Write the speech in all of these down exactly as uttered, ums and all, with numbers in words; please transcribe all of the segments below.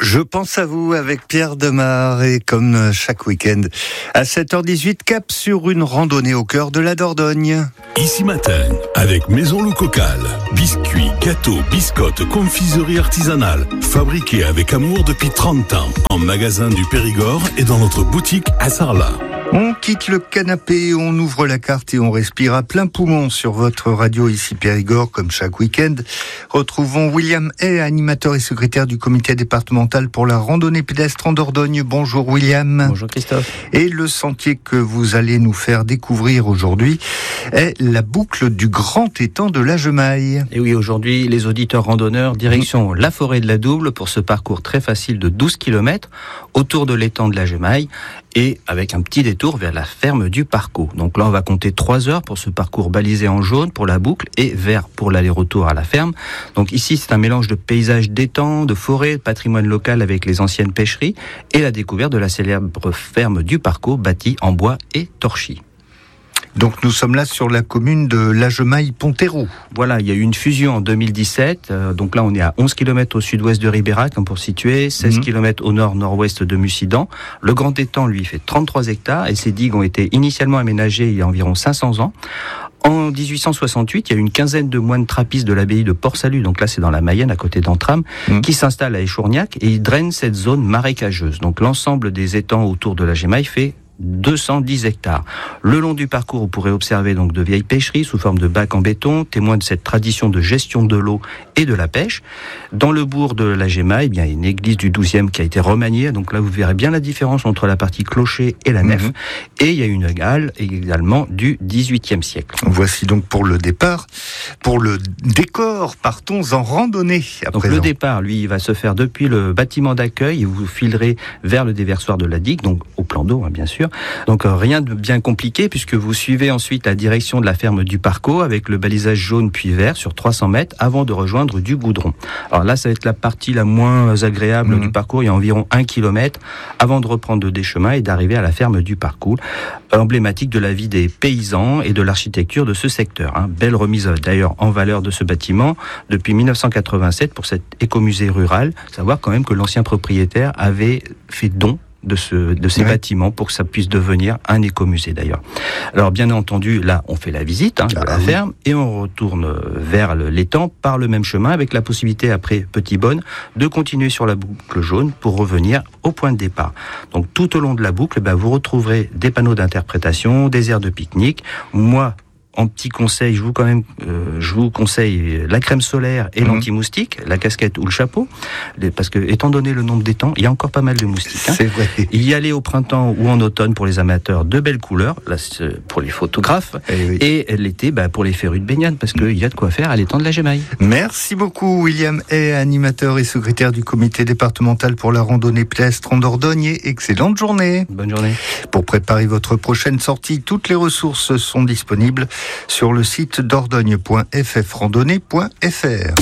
Je pense à vous avec Pierre Demar et comme chaque week-end à sept heures dix-huit, cap sur une randonnée au cœur de la Dordogne. Ici matin, avec Maison Loup Cocal, biscuits, gâteaux, biscottes, confiserie artisanale, fabriqués avec amour depuis trente ans, en magasin du Périgord et dans notre boutique à Sarlat. On quitte le canapé, on ouvre la carte et on respire à plein poumon sur votre radio ici Périgord, comme chaque week-end. Retrouvons William Hay, animateur et secrétaire du comité départemental pour la randonnée pédestre en Dordogne. Bonjour William. Bonjour Christophe. Et le sentier que vous allez nous faire découvrir aujourd'hui est la boucle du grand étang de la Gemaille. Et oui, aujourd'hui, les auditeurs randonneurs, direction mmh. la forêt de la Double pour ce parcours très facile de douze kilomètres autour de l'étang de la Gemaille et avec un petit détour vers la ferme du Parcours. Donc là, on va compter trois heures pour ce parcours balisé en jaune pour la boucle et vert pour l'aller-retour à la ferme. Donc ici, c'est un mélange de paysages d'étangs, de forêts, de patrimoine local avec les anciennes pêcheries et la découverte de la célèbre ferme du Parcours bâtie en bois et torchis. Donc nous sommes là sur la commune de La Gemaille-Ponthéroux. Voilà, il y a eu une fusion en deux mille dix-sept. Euh, donc là, on est à onze kilomètres au sud-ouest de Ribérac, hein, pour situer, seize mmh. kilomètres au nord-nord-ouest de Mussidan. Le grand étang, lui, fait trente-trois hectares et ces digues ont été initialement aménagées il y a environ cinq cents ans. En dix-huit cent soixante-huit, il y a eu une quinzaine de moines trappistes de l'abbaye de Port-Salut, donc là c'est dans la Mayenne, à côté d'Antram, mmh. qui s'installent à Échourgnac et ils drainent cette zone marécageuse. Donc l'ensemble des étangs autour de la Gemaille fait deux cent dix hectares. Le long du parcours, vous pourrez observer donc de vieilles pêcheries sous forme de bacs en béton, témoins de cette tradition de gestion de l'eau et de la pêche. Dans le bourg de la Gemaille, eh bien, il y a une église du douzième qui a été remaniée. Donc là, vous verrez bien la différence entre la partie clocher et la nef. Mmh. Et il y a une halle également du dix-huitième siècle. Voici donc pour le départ. Pour le décor, partons en randonnée. À donc présent. Le départ, lui, il va se faire depuis le bâtiment d'accueil et vous filerez vers le déversoir de la digue, donc au plan d'eau, hein, bien sûr. Donc euh, rien de bien compliqué puisque vous suivez ensuite la direction de la ferme du Parcours avec le balisage jaune puis vert sur trois cents mètres avant de rejoindre du goudron. Alors là, ça va être la partie la moins agréable mmh. du parcours. Il y a environ un kilomètre avant de reprendre des chemins et d'arriver à la ferme du Parcours, emblématique de la vie des paysans et de l'architecture de ce secteur. Hein. Belle remise d'ailleurs en valeur de ce bâtiment depuis dix-neuf cent quatre-vingt-sept pour cet écomusée rural. Savoir quand même que l'ancien propriétaire avait fait don de ce de ces ouais. bâtiments pour que ça puisse devenir un écomusée d'ailleurs. Alors bien entendu, là on fait la visite hein, de ah, la oui. ferme et on retourne vers le, l'étang par le même chemin avec la possibilité après Petit Bonne de continuer sur la boucle jaune pour revenir au point de départ. Donc tout au long de la boucle, ben, vous retrouverez des panneaux d'interprétation, des aires de pique-nique. Moi, en petit conseil, je vous quand même, euh, je vous conseille la crème solaire et mmh. l'anti-moustique, la casquette ou le chapeau, parce que étant donné le nombre d'étangs, il y a encore pas mal de moustiques. Hein. C'est vrai. Y aller au printemps ou en automne pour les amateurs de belles couleurs, là pour les photographes, et, oui. et l'été bah, pour les férus de baignade, parce qu'il y a de quoi faire à l'étang de la Gemaille. Merci beaucoup William Hay, animateur et secrétaire du comité départemental pour la randonnée pédestre en Dordogne. Et excellente journée. Bonne journée. Pour préparer votre prochaine sortie, toutes les ressources sont disponibles sur le site dordogne point f f randonnée point f r.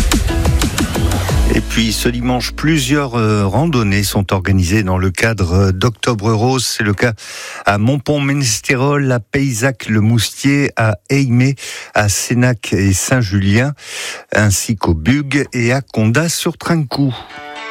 Et puis ce dimanche, plusieurs euh, randonnées sont organisées dans le cadre d'Octobre Rose. C'est le cas à Montpont-Ménestérol, à Payzac-le-Moustier, à Aimé, à Sénac et Saint-Julien, ainsi qu'au Bugue et à Condat-sur-Trincou.